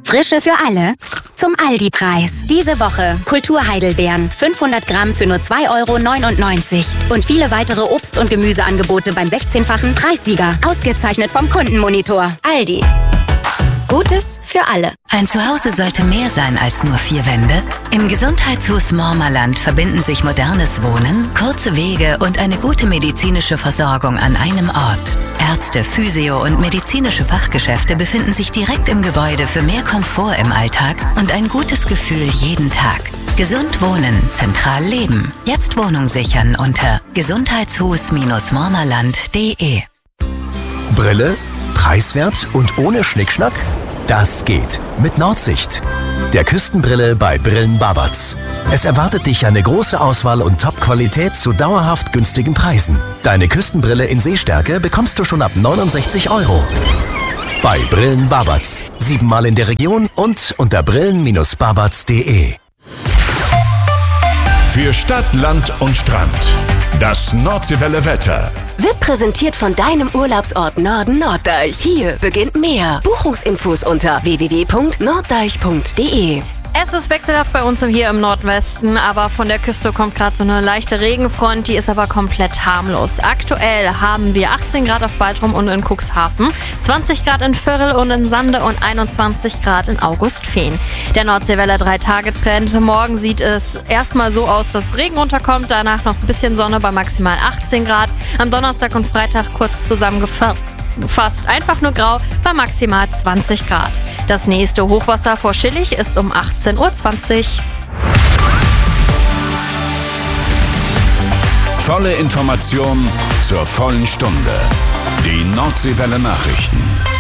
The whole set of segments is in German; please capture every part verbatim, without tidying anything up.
Frische für alle zum Aldi-Preis. Diese Woche Kultur-Heidelbeeren, fünfhundert Gramm für nur zwei Euro neunundneunzig. Und viele weitere Obst- und Gemüseangebote beim sechzehnfachen Preissieger. Ausgezeichnet vom Kundenmonitor. Aldi. Gutes für alle. Ein Zuhause sollte mehr sein als nur vier Wände. Im Gesundheitshaus Mormerland verbinden sich modernes Wohnen, kurze Wege und eine gute medizinische Versorgung an einem Ort. Ärzte, Physio- und medizinische Fachgeschäfte befinden sich direkt im Gebäude für mehr Komfort im Alltag und ein gutes Gefühl jeden Tag. Gesund wohnen, zentral leben. Jetzt Wohnung sichern unter gesundheitshus mormerland punkt de. Brille? Preiswert und ohne Schnickschnack? Das geht mit Nordsicht. Der Küstenbrille bei Brillen Babatz. Es erwartet dich eine große Auswahl und Top-Qualität zu dauerhaft günstigen Preisen. Deine Küstenbrille in Sehstärke bekommst du schon ab neunundsechzig Euro. Bei Brillen Babatz. Siebenmal in der Region und unter brillen babatz punkt de. Für Stadt, Land und Strand. Das Nordseewelle Wetter. Wird präsentiert von deinem Urlaubsort Norden Norddeich. Hier beginnt mehr. Buchungsinfos unter w w w punkt norddeich punkt de. Es ist wechselhaft bei uns hier im Nordwesten, aber von der Küste kommt gerade so eine leichte Regenfront, die ist aber komplett harmlos. Aktuell haben wir achtzehn Grad auf Baltrum und in Cuxhaven, zwanzig Grad in Virl und in Sande und einundzwanzig Grad in Augustfehn. Der Nordseewelle drei Tage Trend. Morgen sieht es erstmal so aus, dass Regen runterkommt, danach noch ein bisschen Sonne bei maximal achtzehn Grad. Am Donnerstag und Freitag kurz zusammengefasst. Fast einfach nur grau bei maximal zwanzig Grad. Das nächste Hochwasser vor Schillig ist um achtzehn Uhr zwanzig. Volle Information zur vollen Stunde. Die Nordseewelle Nachrichten.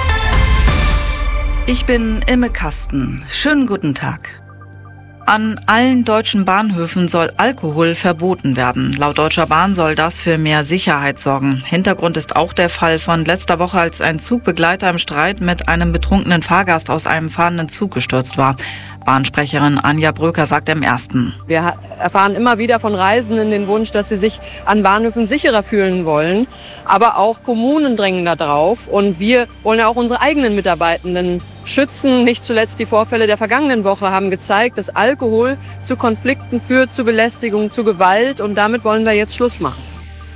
Ich bin Imme Kasten. Schönen guten Tag. An allen deutschen Bahnhöfen soll Alkohol verboten werden. Laut Deutscher Bahn soll das für mehr Sicherheit sorgen. Hintergrund ist auch der Fall von letzter Woche, als ein Zugbegleiter im Streit mit einem betrunkenen Fahrgast aus einem fahrenden Zug gestürzt war. Bahnsprecherin Anja Bröker sagt im Ersten. Wir erfahren immer wieder von Reisenden den Wunsch, dass sie sich an Bahnhöfen sicherer fühlen wollen. Aber auch Kommunen drängen da drauf. Und wir wollen ja auch unsere eigenen Mitarbeitenden schützen. Nicht zuletzt die Vorfälle der vergangenen Woche haben gezeigt, dass Alkohol zu Konflikten führt, zu Belästigung, zu Gewalt. Und damit wollen wir jetzt Schluss machen.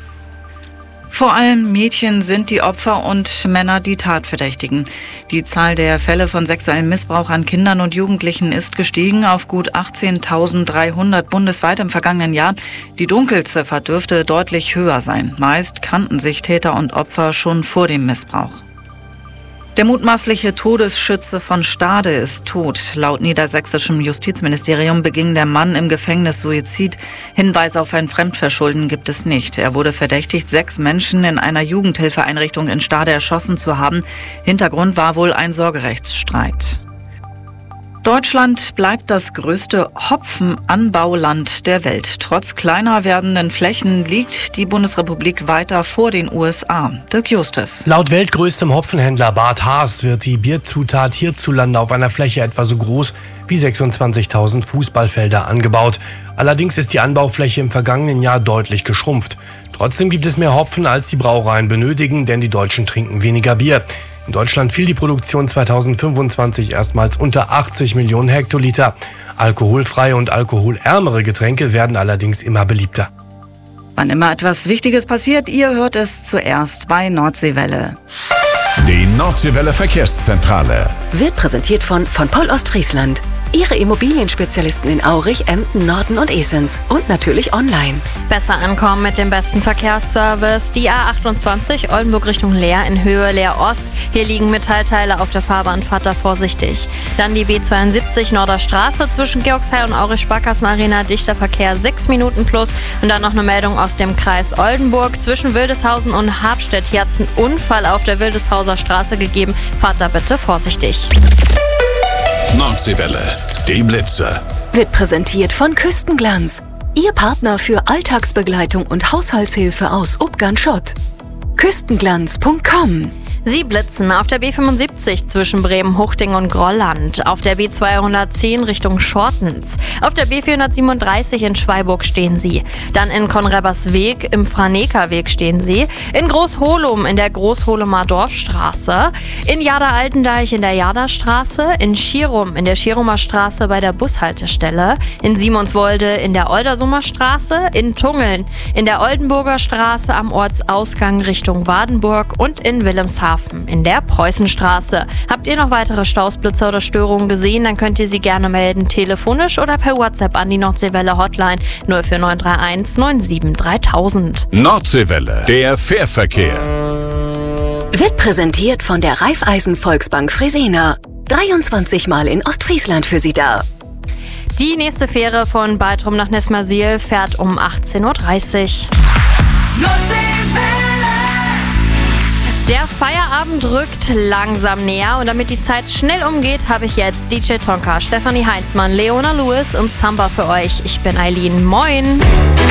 Vor allem Mädchen sind die Opfer und Männer die Tatverdächtigen. Die Zahl der Fälle von sexuellem Missbrauch an Kindern und Jugendlichen ist gestiegen auf gut achtzehntausenddreihundert bundesweit im vergangenen Jahr. Die Dunkelziffer dürfte deutlich höher sein. Meist kannten sich Täter und Opfer schon vor dem Missbrauch. Der mutmaßliche Todesschütze von Stade ist tot. Laut niedersächsischem Justizministerium beging der Mann im Gefängnis Suizid. Hinweise auf ein Fremdverschulden gibt es nicht. Er wurde verdächtigt, sechs Menschen in einer Jugendhilfeeinrichtung in Stade erschossen zu haben. Hintergrund war wohl ein Sorgerechtsstreit. Deutschland bleibt das größte Hopfenanbauland der Welt. Trotz kleiner werdenden Flächen liegt die Bundesrepublik weiter vor den U S A. Dirk Justus. Laut weltgrößtem Hopfenhändler Bart Haas wird die Bierzutat hierzulande auf einer Fläche etwa so groß wie sechsundzwanzigtausend Fußballfelder angebaut. Allerdings ist die Anbaufläche im vergangenen Jahr deutlich geschrumpft. Trotzdem gibt es mehr Hopfen, als die Brauereien benötigen, denn die Deutschen trinken weniger Bier. In Deutschland fiel die Produktion zweitausendfünfundzwanzig erstmals unter achtzig Millionen Hektoliter. Alkoholfreie und alkoholärmere Getränke werden allerdings immer beliebter. Wann immer etwas Wichtiges passiert, ihr hört es zuerst bei Nordseewelle. Die Nordseewelle Verkehrszentrale Wird präsentiert von von Paul Ostfriesland. Ihre Immobilienspezialisten in Aurich, Emden, Norden und Esens. Und natürlich online. Besser ankommen mit dem besten Verkehrsservice. Die A achtundzwanzig Oldenburg Richtung Leer in Höhe Leer Ost. Hier liegen Metallteile auf der Fahrbahn, fahrt da vorsichtig. Dann die B zweiundsiebzig Norderstraße zwischen Georgsheil und Aurich Sparkassenarena. Dichter Verkehr sechs Minuten plus. Und dann noch eine Meldung aus dem Kreis Oldenburg. Zwischen Wildeshausen und Habstedt. Hier hat es einen Unfall auf der Wildeshauser Straße gegeben. Fahrt da bitte vorsichtig. Nordseewelle, die Blitze. Wird präsentiert von Küstenglanz. Ihr Partner für Alltagsbegleitung und Haushaltshilfe aus Obgern-Schott. Küstenglanz punkt com Sie blitzen auf der B fünfundsiebzig zwischen Bremen-Huchting und Grolland, auf der B zweihundertzehn Richtung Schortens, auf der B vierhundertsiebenunddreißig in Schweiburg stehen Sie, dann in Konrebersweg im Franekerweg stehen Sie, in Großholum in der Großholumer Dorfstraße, in Jada-Altendeich in der Jadastraße, in Schierum in der Schierumer Straße bei der Bushaltestelle, in Simonswolde in der Oldersumer Straße, in Tungeln in der Oldenburger Straße am Ortsausgang Richtung Wadenburg und in Wilhelmshaven in der Preußenstraße. Habt ihr noch weitere Stausblitzer oder Störungen gesehen, dann könnt ihr sie gerne melden, telefonisch oder per WhatsApp an die Nordseewelle Hotline null vier neun drei eins neun sieben dreitausend. Nordseewelle, der Fährverkehr. Wird präsentiert von der Raiffeisen Volksbank Fresenier. dreiundzwanzig Mal in Ostfriesland für Sie da. Die nächste Fähre von Baltrum nach Nesmersiel fährt um achtzehn Uhr dreißig. Der Feierabend rückt langsam näher und damit die Zeit schnell umgeht, habe ich jetzt D J Tonka, Stefanie Heinzmann, Leona Lewis und Samba für euch. Ich bin Eileen. Moin!